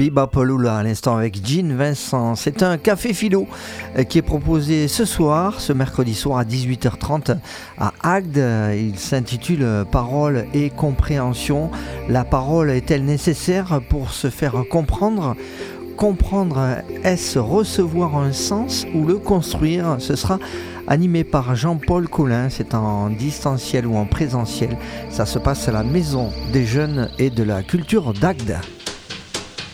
Bebopalula à l'instant avec Jean Vincent. C'est un café philo qui est proposé ce soir, ce mercredi soir à 18h30 à Agde. Il s'intitule Parole et compréhension. La parole est-elle nécessaire pour se faire comprendre ? Comprendre, est-ce recevoir un sens ou le construire ? Ce sera animé par Jean-Paul Collin. C'est en distanciel ou en présentiel. Ça se passe à la Maison des Jeunes et de la Culture d'Agde.